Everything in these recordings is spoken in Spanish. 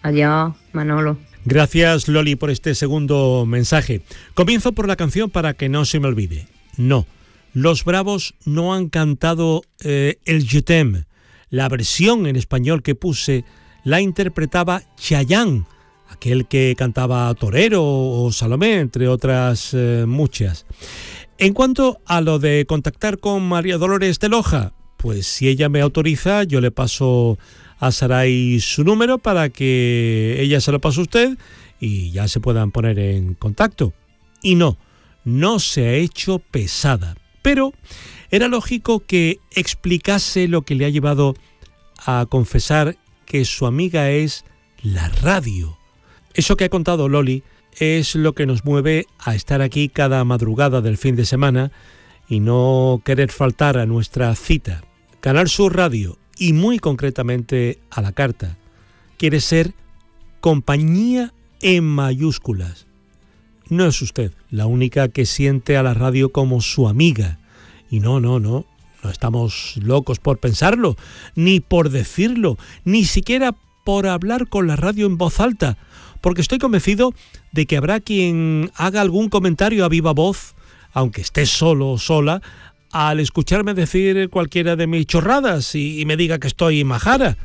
Adiós, Manolo. Gracias, Loli, por este segundo mensaje. Comienzo por la canción para que no se me olvide. No, los Bravos no han cantado el Je t'aime. La versión en español que puse la interpretaba Chayanne, aquel que cantaba Torero o Salomé, entre otras muchas. En cuanto a lo de contactar con María Dolores de Loja, pues si ella me autoriza, yo le paso a Saray su número para que ella se lo pase a usted y ya se puedan poner en contacto. Y no se ha hecho pesada, pero era lógico que explicase lo que le ha llevado a confesar que su amiga es la radio. Eso que ha contado Loli es lo que nos mueve a estar aquí cada madrugada del fin de semana y no querer faltar a nuestra cita. Canal Sur Radio, y muy concretamente a la carta, quiere ser compañía en mayúsculas. No es usted la única que siente a la radio como su amiga. Y no estamos locos por pensarlo, ni por decirlo, ni siquiera por hablar con la radio en voz alta, porque estoy convencido de que habrá quien haga algún comentario a viva voz, aunque esté solo o sola, al escucharme decir cualquiera de mis chorradas y me diga que estoy majara.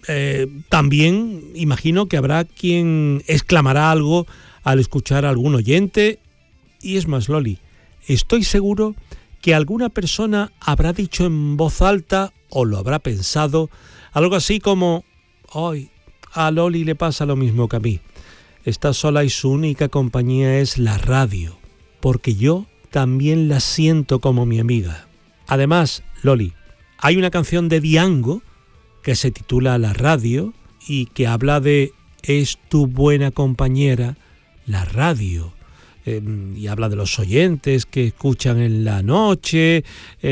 También imagino que habrá quien exclamará algo al escuchar a algún oyente. Y es más, Loli, estoy seguro que alguna persona habrá dicho en voz alta, o lo habrá pensado, algo así como: «Ay, a Loli le pasa lo mismo que a mí. Está sola y su única compañía es la radio, porque yo también la siento como mi amiga». Además, Loli, hay una canción de Diango que se titula La radio y que habla de «Es tu buena compañera, la radio». Y habla de los oyentes que escuchan en la noche.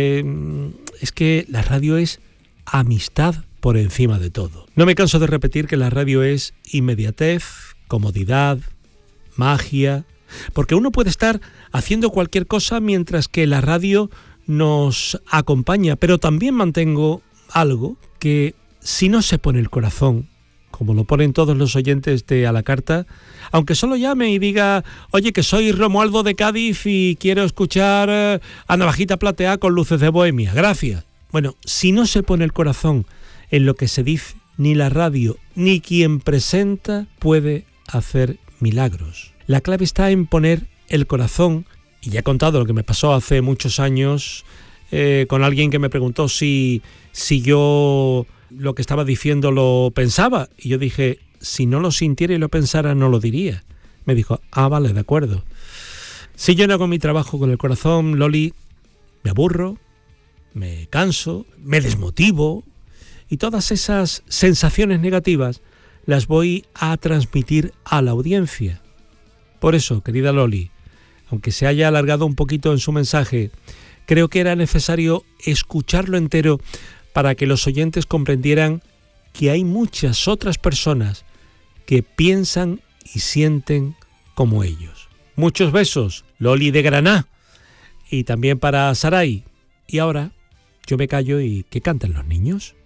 Es que la radio es amistad por encima de todo. No me canso de repetir que la radio es inmediatez, comodidad, magia, porque uno puede estar haciendo cualquier cosa mientras que la radio nos acompaña, pero también mantengo algo que, si no se pone el corazón, como lo ponen todos los oyentes de A la Carta, aunque solo llame y diga: «Oye, que soy Romualdo de Cádiz y quiero escuchar a Navajita Plateada con Luces de Bohemia, gracias». Bueno, si no se pone el corazón en lo que se dice, ni la radio ni quien presenta puede hacer milagros. La clave está en poner el corazón, y ya he contado lo que me pasó hace muchos años con alguien que me preguntó si yo lo que estaba diciendo lo pensaba, y yo dije: «Si no lo sintiera y lo pensara, no lo diría». Me dijo: «Ah, vale, de acuerdo». Si yo no hago mi trabajo con el corazón, Loli, me aburro, me canso, me desmotivo, y todas esas sensaciones negativas las voy a transmitir a la audiencia. Por eso, querida Loli, aunque se haya alargado un poquito en su mensaje, creo que era necesario escucharlo entero para que los oyentes comprendieran que hay muchas otras personas que piensan y sienten como ellos. Muchos besos, Loli de Granada, y también para Saray. Y ahora yo me callo y que canten los niños.